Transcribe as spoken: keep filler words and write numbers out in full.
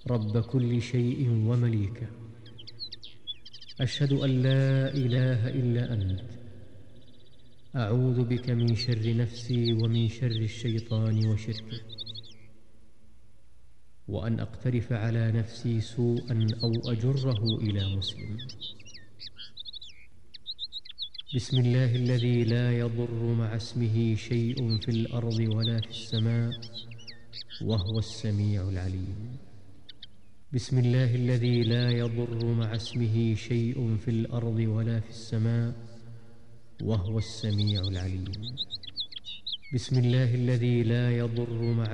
رب كل شيء ومليكه. أشهد أن لا إله إلا أنت. أعوذ بك من شر نفسي ومن شر الشيطان وشركه، وأن أقترف على نفسي سوءا أو أجره إلى مسلم. بسم الله الذي لا يضر مع اسمه شيء في الأرض ولا في السماء وهو السميع العليم. بسم الله الذي لا يضر مع اسمه شيء في الأرض ولا في السماء وهو السميع العليم. بسم الله الذي لا يضر مع